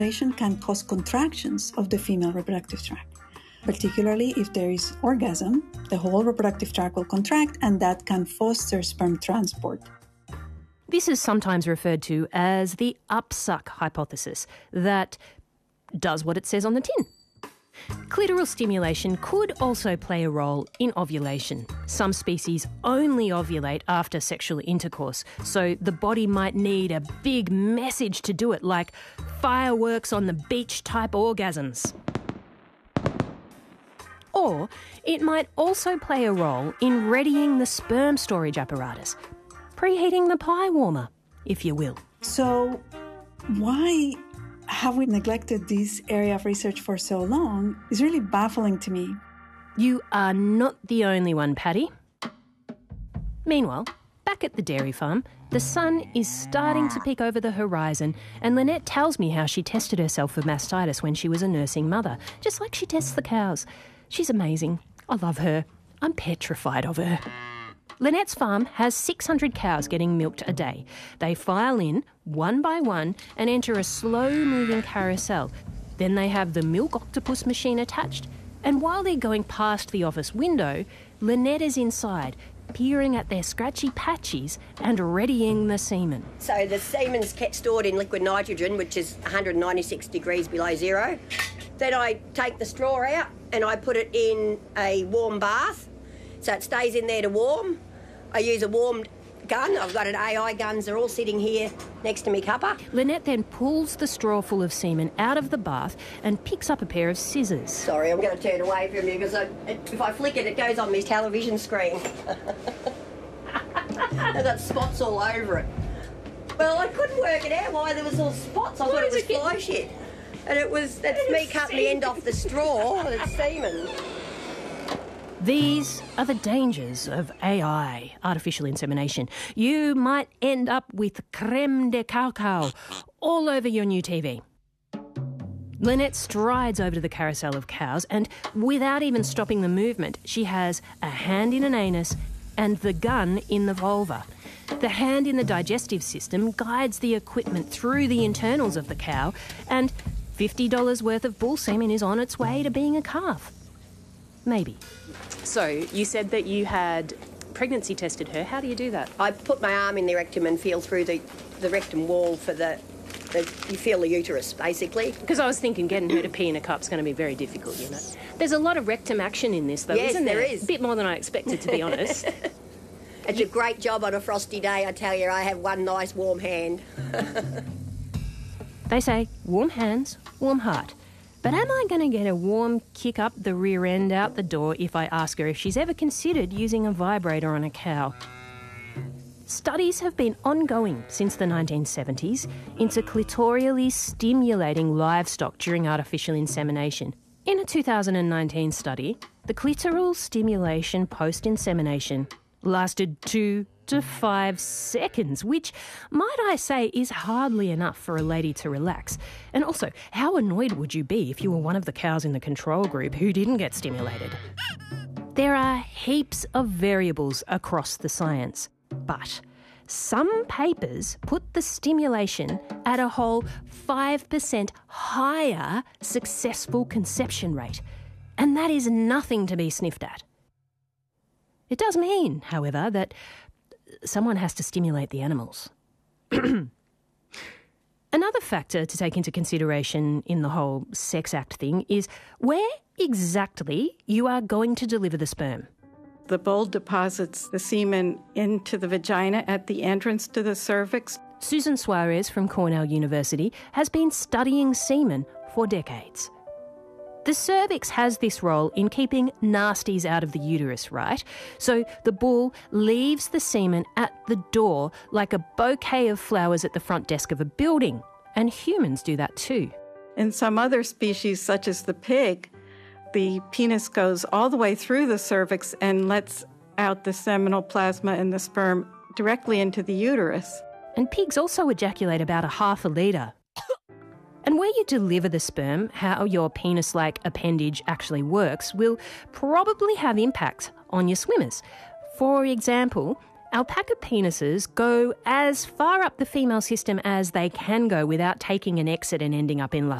Stimulation can cause contractions of the female reproductive tract. Particularly if there is orgasm, the whole reproductive tract will contract and that can foster sperm transport. This is sometimes referred to as the upsuck hypothesis, that does what it says on the tin. Clitoral stimulation could also play a role in ovulation. Some species only ovulate after sexual intercourse, so the body might need a big message to do it, like fireworks on the beach type orgasms. Or it might also play a role in readying the sperm storage apparatus, preheating the pie warmer, if you will. So why have we neglected this area of research for so long is really baffling to me. You are not the only one, Patty. Meanwhile, back at the dairy farm, the sun is starting to peek over the horizon, and Lynette tells me how she tested herself for mastitis when she was a nursing mother, just like she tests the cows. She's amazing. I love her. I'm petrified of her. Lynette's farm has 600 cows getting milked a day. They file in one by one and enter a slow-moving carousel. Then they have the milk octopus machine attached. And while they're going past the office window, Lynette is inside, peering at their scratchy patches and readying the semen. So the semen's kept stored in liquid nitrogen, which is 196 degrees below zero. Then I take the straw out and I put it in a warm bath, so it stays in there to warm. I use a warmed gun. I've got an AI guns. They're all sitting here next to me cuppa. Lynette then pulls the straw full of semen out of the bath and picks up a pair of scissors. Sorry, I'm going to turn away from you because if I flick it, it goes on my television screen. I've got spots all over it. Well, I couldn't work it out why there was all spots. I thought it was fly shit. And that's me cutting the end off the straw. It's semen. These are the dangers of AI, artificial insemination. You might end up with creme de cacao all over your new TV. Lynette strides over to the carousel of cows and, without even stopping the movement, she has a hand in an anus and the gun in the vulva. The hand in the digestive system guides the equipment through the internals of the cow, and $50 worth of bull semen is on its way to being a calf. Maybe. So, you said that you had pregnancy tested her. How do you do that? I put my arm in the rectum and feel through the rectum wall for you feel the uterus, basically. Because I was thinking getting her to pee in a cup's going to be very difficult, you know. There's a lot of rectum action in this, though, yes, isn't there? There is. A bit more than I expected, to be honest. It's a great job on a frosty day, I tell you. I have one nice warm hand. They say, warm hands, warm heart. But am I going to get a warm kick up the rear end out the door if I ask her if she's ever considered using a vibrator on a cow? Studies have been ongoing since the 1970s into clitorially stimulating livestock during artificial insemination. In a 2019 study, the clitoral stimulation post-insemination lasted 2 to 5 seconds, which, might I say, is hardly enough for a lady to relax. And also, how annoyed would you be if you were one of the cows in the control group who didn't get stimulated? There are heaps of variables across the science, but some papers put the stimulation at a whole 5% higher successful conception rate, and that is nothing to be sniffed at. It does mean, however, that someone has to stimulate the animals. Another factor to take into consideration in the whole sex act thing is where exactly you are going to deliver the sperm. The bull deposits the semen into the vagina at the entrance to the cervix. Susan Suarez from Cornell University has been studying semen for decades. The cervix has this role in keeping nasties out of the uterus, right? So the bull leaves the semen at the door like a bouquet of flowers at the front desk of a building. And humans do that too. In some other species, such as the pig, the penis goes all the way through the cervix and lets out the seminal plasma and the sperm directly into the uterus. And pigs also ejaculate about 1/2 litre. And where you deliver the sperm, how your penis-like appendage actually works, will probably have impact on your swimmers. For example, Alpaca penises go as far up the female system as they can go without taking an exit and ending up in La